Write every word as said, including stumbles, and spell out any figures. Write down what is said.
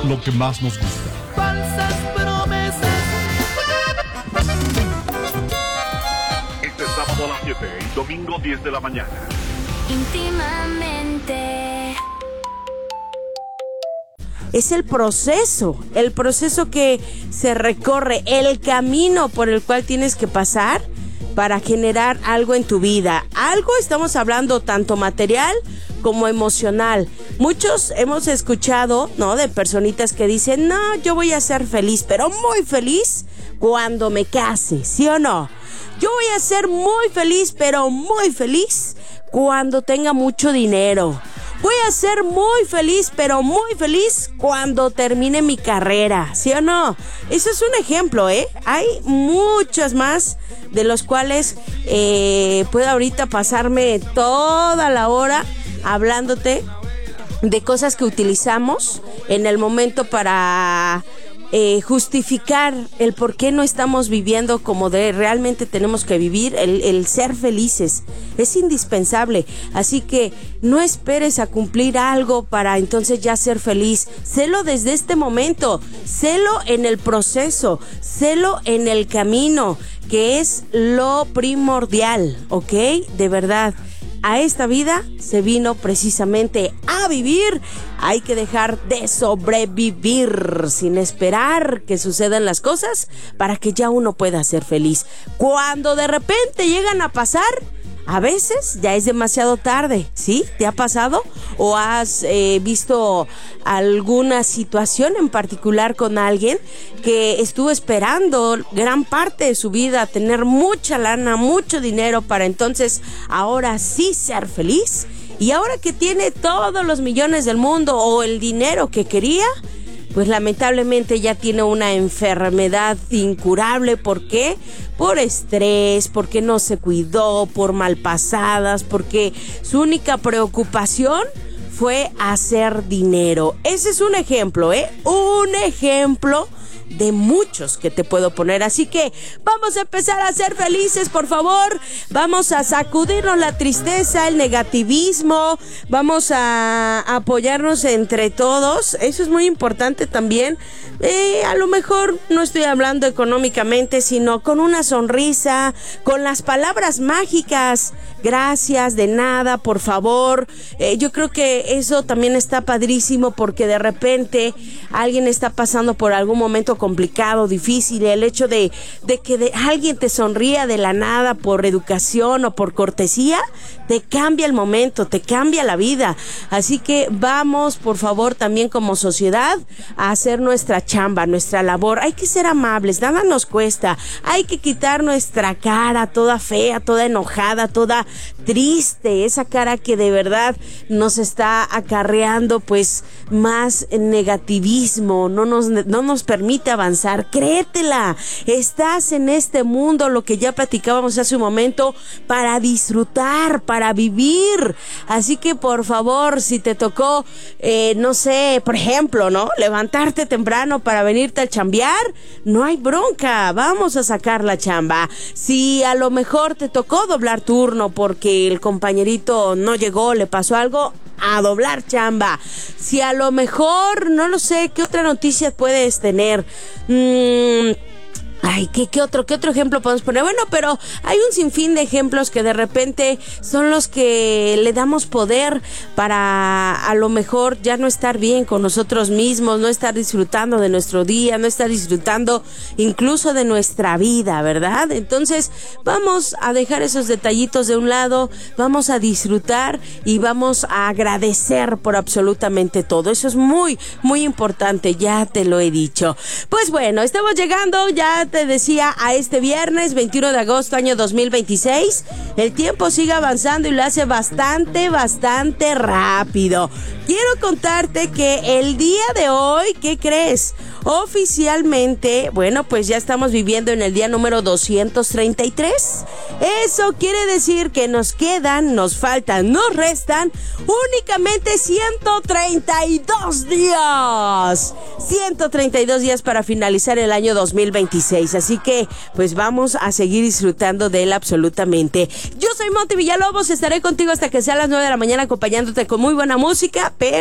lo que más nos gusta. Falsas promesas. Este sábado a las siete y domingo diez de la mañana. Íntimamente. Es el proceso, el proceso que se recorre, el camino por el cual tienes que pasar para generar algo en tu vida. Algo, estamos hablando tanto material como emocional. Muchos hemos escuchado, ¿no?, de personitas que dicen, no, yo voy a ser feliz, pero muy feliz cuando me case, ¿sí o no? Yo voy a ser muy feliz, pero muy feliz cuando tenga mucho dinero. Voy a ser muy feliz, pero muy feliz cuando termine mi carrera, ¿sí o no? Eso es un ejemplo, ¿eh? Hay muchos más de los cuales eh, puedo ahorita pasarme toda la hora hablándote de cosas que utilizamos en el momento para eh, justificar el por qué no estamos viviendo como de realmente tenemos que vivir. El, el ser felices es indispensable, así que no esperes a cumplir algo para entonces ya ser feliz. Sélo desde este momento, sélo en el proceso, sélo en el camino, que es lo primordial, ¿ok? De verdad. A esta vida se vino precisamente a vivir. Hay que dejar de sobrevivir sin esperar que sucedan las cosas para que ya uno pueda ser feliz. Cuando de repente llegan a pasar, a veces ya es demasiado tarde, ¿sí? ¿Te ha pasado? ¿O has eh, visto alguna situación en particular con alguien que estuvo esperando gran parte de su vida tener mucha lana, mucho dinero para entonces ahora sí ser feliz? Y ahora que tiene todos los millones del mundo o el dinero que quería, pues lamentablemente ya tiene una enfermedad incurable. ¿Por qué? Por estrés, porque no se cuidó, por malpasadas, porque su única preocupación fue hacer dinero. Ese es un ejemplo, ¿eh? Un ejemplo de muchos que te puedo poner. Así que vamos a empezar a ser felices, por favor. Vamos a sacudirnos la tristeza, el negativismo. Vamos a apoyarnos entre todos. Eso es muy importante también. Eh, a lo mejor no estoy hablando económicamente, sino con una sonrisa, con las palabras mágicas. Gracias, de nada, por favor. Eh, yo creo que eso también está padrísimo, porque de repente alguien está pasando por algún momento complicado, difícil, y el hecho de, de que de alguien te sonría de la nada por educación o por cortesía, te cambia el momento, te cambia la vida. Así que vamos, por favor, también como sociedad a hacer nuestra chamba, nuestra labor. Hay que ser amables, nada nos cuesta. Hay que quitar nuestra cara toda fea, toda enojada, toda triste, esa cara que de verdad nos está acarreando pues más negativismo, no nos, no nos permite avanzar. Créetela, estás en este mundo, lo que ya platicábamos hace un momento, para disfrutar, para vivir. Así que por favor, si te tocó, eh, no sé, por ejemplo, ¿no?, levantarte temprano para venirte a chambear, no hay bronca, vamos a sacar la chamba. Si a lo mejor te tocó doblar turno porque el compañerito no llegó, le pasó algo, a doblar chamba. Si a lo mejor, no lo sé, ¿qué otra noticia puedes tener? Mmm... Ay, ¿qué, qué otro, qué otro ejemplo podemos poner? Bueno, pero hay un sinfín de ejemplos que de repente son los que le damos poder para a lo mejor ya no estar bien con nosotros mismos, no estar disfrutando de nuestro día, no estar disfrutando incluso de nuestra vida, ¿verdad? Entonces, vamos a dejar esos detallitos de un lado, vamos a disfrutar y vamos a agradecer por absolutamente todo. Eso es muy, muy importante, ya te lo he dicho. Pues bueno, estamos llegando ya, te decía, a este viernes veintiuno de agosto año dos mil veintiséis. El tiempo sigue avanzando y lo hace bastante, bastante rápido. Quiero contarte que el día de hoy, ¿qué crees? Oficialmente, bueno, pues ya estamos viviendo en el día número doscientos treinta y tres. Eso quiere decir que nos quedan, nos faltan, nos restan únicamente ciento treinta y dos días. ciento treinta y dos días para finalizar el año dos mil veintiséis. Así que, pues vamos a seguir disfrutando de él absolutamente. Yo soy Monty Villalobos, estaré contigo hasta que sea las nueve de la mañana acompañándote con muy buena música, pero